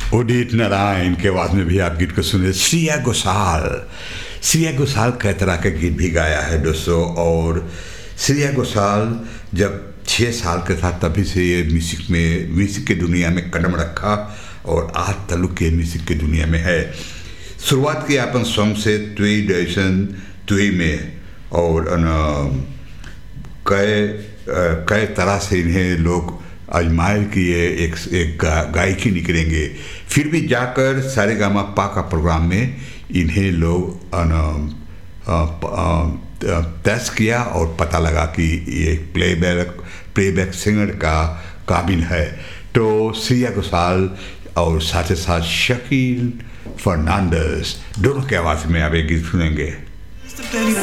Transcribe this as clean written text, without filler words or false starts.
उदित नारायण के आवाज में भी आप गीत को सुने। श्रेया घोषाल कई तरह के गीत भी गाया है दोस्तों। और श्रेया घोषाल जब 6 साल के था तभी से ये म्यूज़िक के दुनिया में कदम रखा और आज तलुक के म्यूज़िक की दुनिया में है। शुरुआत की अपन सॉन्ग से 2002 में और कई तरह से इन्हें लोग आजमाइश किए एक गायकी निकलेंगे। फिर भी जाकर सारेगामापा का प्रोग्राम में इन्हें लोग टेस्ट किया और पता लगा कि ये प्लेबैक सिंगर का काबिल है। तो श्रेया घोषाल और साथ ही साथ शकील फर्नांडिस दोनों की आवाज़ में अब एक गीत सुनेंगे।